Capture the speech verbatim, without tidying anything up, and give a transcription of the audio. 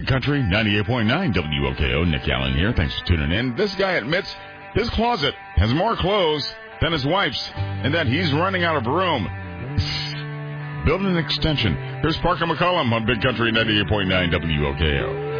Big Country ninety-eight point nine W O K O. Nick Allen here. Thanks for tuning in. This guy admits his closet has more clothes than his wife's and that he's running out of room. Build an extension. Here's Parker McCollum on Big Country ninety-eight point nine W O K O.